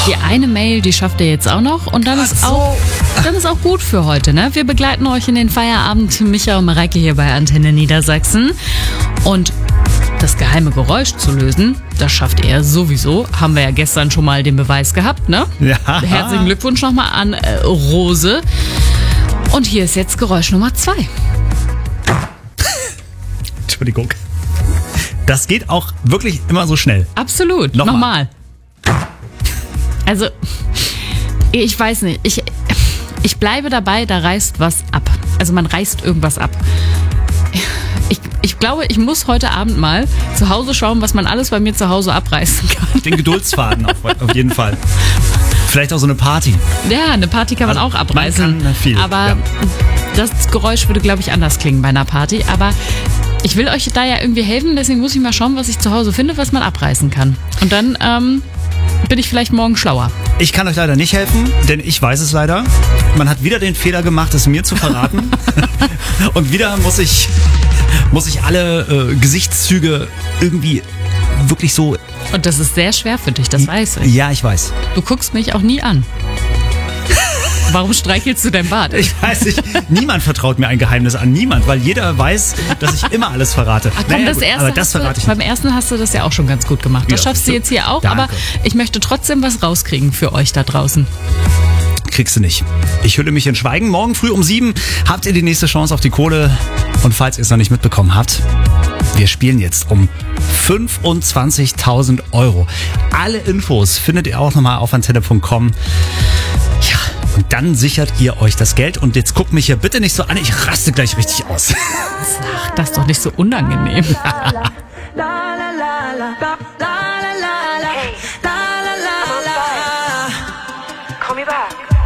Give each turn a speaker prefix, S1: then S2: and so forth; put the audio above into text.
S1: Die eine Mail, die schafft ihr jetzt auch noch und dann ist auch gut für heute. Ne? Wir begleiten euch in den Feierabend. Micha und Mareike hier bei Antenne Niedersachsen. Und das geheime Geräusch zu lösen, das schafft er sowieso. Haben wir ja gestern schon mal den Beweis gehabt, ne?
S2: Ja.
S1: Herzlichen Glückwunsch nochmal an Rose. Und hier ist jetzt Geräusch Nummer 2.
S2: Entschuldigung. Das geht auch wirklich immer so schnell.
S1: Absolut. Nochmal. Also, ich weiß nicht. Ich bleibe dabei, da reißt was ab. Also man reißt irgendwas ab. Ich glaube, ich muss heute Abend mal zu Hause schauen, was man alles bei mir zu Hause abreißen kann.
S2: Den Geduldsfaden auf jeden Fall. Vielleicht auch so eine Party.
S1: Ja, eine Party kann man auch abreißen.
S2: Man kann viel.
S1: Aber das Geräusch würde, glaube ich, anders klingen bei einer Party. Aber ich will euch da ja irgendwie helfen, deswegen muss ich mal schauen, was ich zu Hause finde, was man abreißen kann. Und dann bin ich vielleicht morgen schlauer.
S2: Ich kann euch leider nicht helfen, denn ich weiß es leider. Man hat wieder den Fehler gemacht, es mir zu verraten. Und wieder muss ich alle Gesichtszüge irgendwie wirklich so...
S1: Und das ist sehr schwer für dich, das weiß ich.
S2: Ja, ich weiß.
S1: Du guckst mich auch nie an. Warum streichelst du dein Bart?
S2: Ich weiß nicht, niemand vertraut mir ein Geheimnis an. Niemand, weil jeder weiß, dass ich immer alles verrate.
S1: Ach komm,
S2: aber das verrate ich nicht.
S1: Beim ersten hast du das ja auch schon ganz gut gemacht. Das schaffst du jetzt hier auch,
S2: Danke.
S1: aber ich möchte trotzdem was rauskriegen für euch da draußen.
S2: Kriegst du nicht. Ich hülle mich in Schweigen. Morgen früh um 7 habt ihr die nächste Chance auf die Kohle. Und falls ihr es noch nicht mitbekommen habt, wir spielen jetzt um 25.000 Euro. Alle Infos findet ihr auch nochmal auf antenne.com. Ja, und dann sichert ihr euch das Geld. Und jetzt guckt mich hier bitte nicht so an, ich raste gleich richtig aus.
S1: Ach, das ist doch nicht so unangenehm.
S3: Call me back.